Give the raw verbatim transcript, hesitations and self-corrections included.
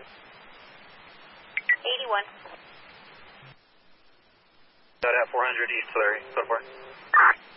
eighty-one. Got at four hundred East Tulare, so far.